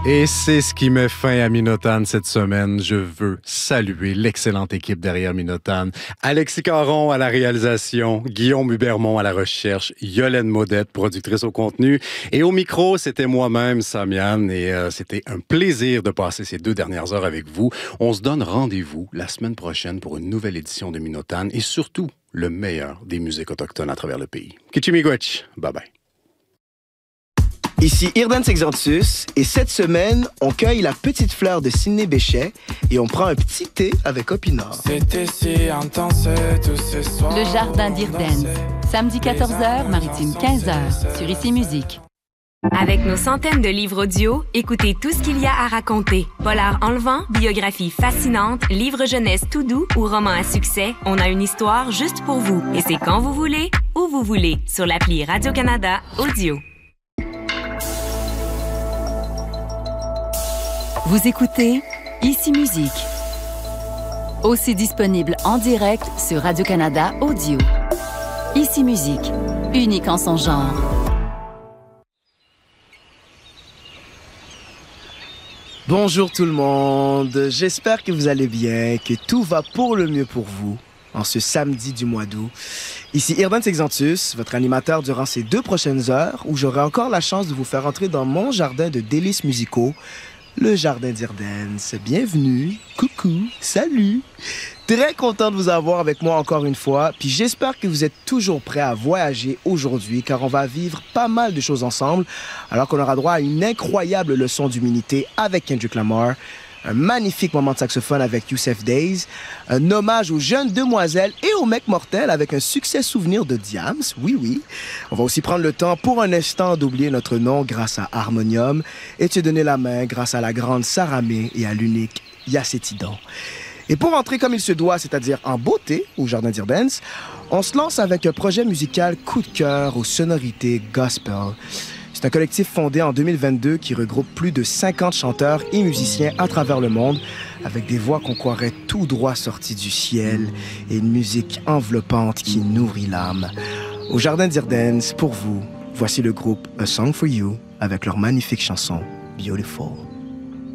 Et c'est ce qui met fin à Minotane cette semaine. Je veux saluer l'excellente équipe derrière Minotane. Alexis Caron à la réalisation, Guillaume Hubermont à la recherche, Yolène Modette, productrice au contenu. Et au micro, c'était moi-même, Samian, et c'était un plaisir de passer ces 2 dernières heures avec vous. On se donne rendez-vous la semaine prochaine pour une nouvelle édition de Minotane et surtout le meilleur des musiques autochtones à travers le pays. Kichimigwech, bye bye. Ici Irdan Sexantus et cette semaine, on cueille la petite fleur de Sidney Bechet et on prend un petit thé avec Opinor. C'était si intense tout ce soir. Le Jardin d'Irden, samedi 14h, maritime 15h, sur Ici Musique. Avec nos centaines de livres audio, écoutez tout ce qu'il y a à raconter. Polar enlevant, biographie fascinante, livre jeunesse tout doux ou roman à succès, on a une histoire juste pour vous. Et c'est quand vous voulez, où vous voulez, sur l'appli Radio-Canada Audio. Vous écoutez Ici Musique. Aussi disponible en direct sur Radio-Canada Audio. Ici Musique, unique en son genre. Bonjour tout le monde, j'espère que vous allez bien, que tout va pour le mieux pour vous en ce samedi du mois d'août. Ici Irdan Sexantus, votre animateur durant ces 2 prochaines heures où j'aurai encore la chance de vous faire entrer dans mon jardin de délices musicaux, le Jardin d'Irden. Bienvenue, coucou, salut. Très content de vous avoir avec moi encore une fois, puis j'espère que vous êtes toujours prêts à voyager aujourd'hui, car on va vivre pas mal de choses ensemble, alors qu'on aura droit à une incroyable leçon d'humilité avec Kendrick Lamar, un magnifique moment de saxophone avec Youssef Days, un hommage aux jeunes demoiselles et aux mecs mortels avec un succès souvenir de Diams, oui. On va aussi prendre le temps pour un instant d'oublier notre nom grâce à Harmonium et de se donner la main grâce à la grande Saramé et à l'unique Yacétidon. Et pour entrer comme il se doit, c'est-à-dire en beauté au Jardin d'Irdens, on se lance avec un projet musical coup de cœur aux sonorités gospel. C'est un collectif fondé en 2022 qui regroupe plus de 50 chanteurs et musiciens à travers le monde, avec des voix qu'on croirait tout droit sorties du ciel et une musique enveloppante qui nourrit l'âme. Au Jardin d'Irdens, pour vous, voici le groupe A Song for You avec leur magnifique chanson Beautiful.